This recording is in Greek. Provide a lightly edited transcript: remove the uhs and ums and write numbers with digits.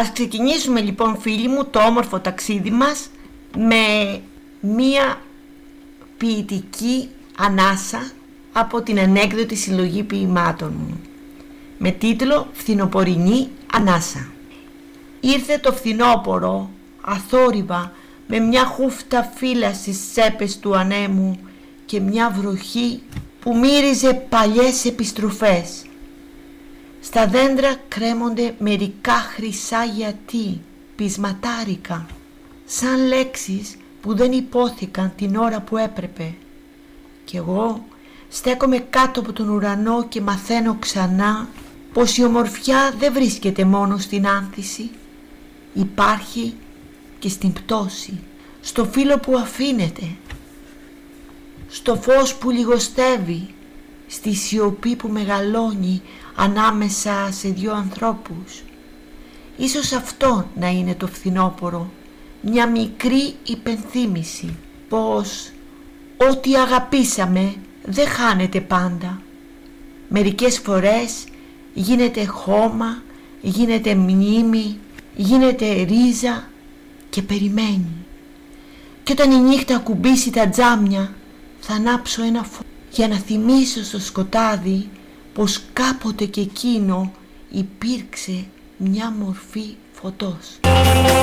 Ας ξεκινήσουμε λοιπόν, φίλοι μου, το όμορφο ταξίδι μας με μία ποιητική ανάσα από την ανέκδοτη συλλογή ποιημάτων μου με τίτλο «Φθινοπορεινή ανάσα». Ήρθε το φθινόπορο αθόρυβα με μια χούφτα φύλλα στις τσέπες του ανέμου και μια βροχή που μύριζε παλιές επιστροφές. Στα δέντρα κρέμονται μερικά χρυσά γιατί, πεισματάρικα, σαν λέξεις που δεν υπόθηκαν την ώρα που έπρεπε. Κι εγώ στέκομαι κάτω από τον ουρανό και μαθαίνω ξανά πως η ομορφιά δεν βρίσκεται μόνο στην άνθηση. Υπάρχει και στην πτώση, στο φύλλο που αφήνεται, στο φως που λιγοστεύει, στη σιωπή που μεγαλώνει ανάμεσα σε δύο ανθρώπους. Ίσως αυτό να είναι το φθινόπορο, μια μικρή υπενθύμηση πως ό,τι αγαπήσαμε δεν χάνεται πάντα. Μερικές φορές γίνεται χώμα, γίνεται μνήμη, γίνεται ρίζα και περιμένει. Και όταν η νύχτα ακουμπήσει τα τζάμια θα ανάψω ένα φως για να θυμίσω στο σκοτάδι πως κάποτε και εκείνο υπήρξε μια μορφή φωτός.